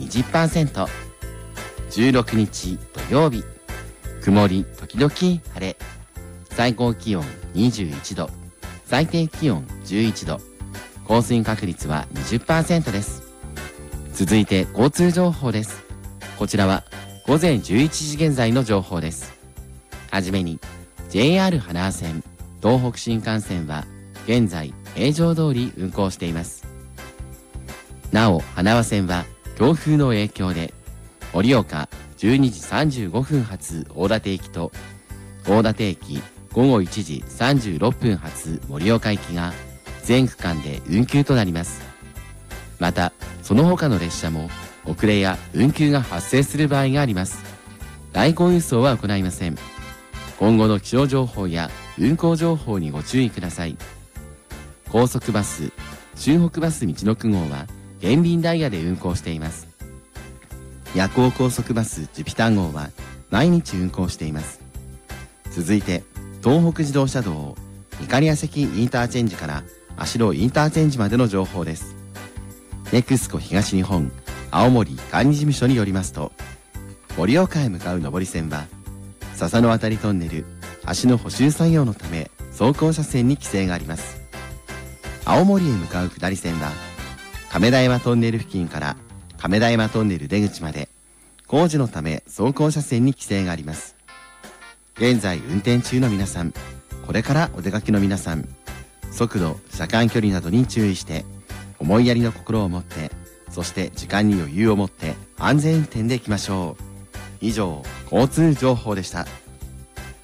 20%。16日土曜日、曇り時々晴れ。最高気温21度、最低気温11度。降水確率は 20% です。続いて交通情報です。こちらは午前11時現在の情報です。はじめに JR 花輪線、東北新幹線は現在平常通り運行しています。なお花輪線は強風の影響で盛岡12時35分発大館駅と大館駅午後1時36分発盛岡行きが全区間で運休となります。またその他の列車も遅れや運休が発生する場合があります。代行輸送は行いません。今後の気象情報や運行情報にご注意ください。高速バス、中北バスみちのく号は減便ダイヤで運行しています。夜行高速バスジュピター号は毎日運行しています。続いて東北自動車道碇谷関インターチェンジから足路インターチェンジまでの情報です。ネクスコ東日本青森管理事務所によりますと、盛岡へ向かう上り線は笹の渡りトンネル橋の補修作業のため走行車線に規制があります。青森へ向かう下り線は亀田山トンネル付近から亀田山トンネル出口まで工事のため走行車線に規制があります。現在運転中の皆さん、これからお出かけの皆さん、速度、車間距離などに注意して思いやりの心を持って、そして時間に余裕を持って安全運転でいきましょう。以上、交通情報でした。